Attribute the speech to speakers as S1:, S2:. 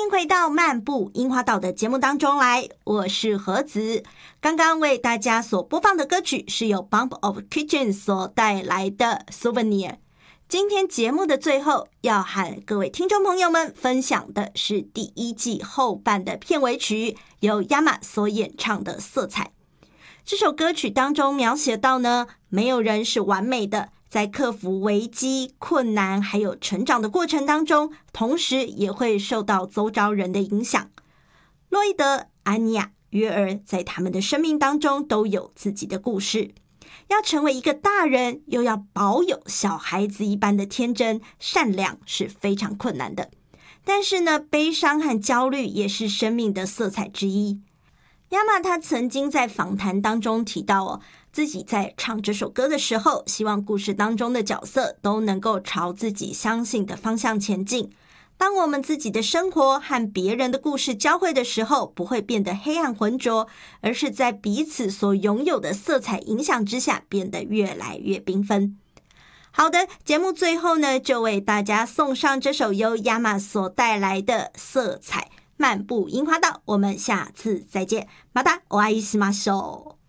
S1: 迎回到漫步樱花岛的节目当中来，我是何子。刚刚为大家所播放的歌曲是由 Bump of Kitchen 所带来的 Souvenir。 今天节目的最后要和各位听众朋友们分享的是第一季后半的片尾曲，由 Yama 所演唱的色彩。这首歌曲当中描写到呢，没有人是完美的，在克服危机、困难还有成长的过程当中，同时也会受到周遭人的影响。洛伊德、安妮亚、约尔在他们的生命当中都有自己的故事。要成为一个大人，又要保有小孩子一般的天真、善良，是非常困难的。但是呢，悲伤和焦虑也是生命的色彩之一。亚玛他曾经在访谈当中提到自己在唱这首歌的时候，希望故事当中的角色都能够朝自己相信的方向前进。当我们自己的生活和别人的故事交汇的时候，不会变得黑暗浑浊，而是在彼此所拥有的色彩影响之下，变得越来越缤纷。好的，节目最后呢，就为大家送上这首由亚玛所带来的色彩漫步樱花道。我们下次再见，またお会いしましょう。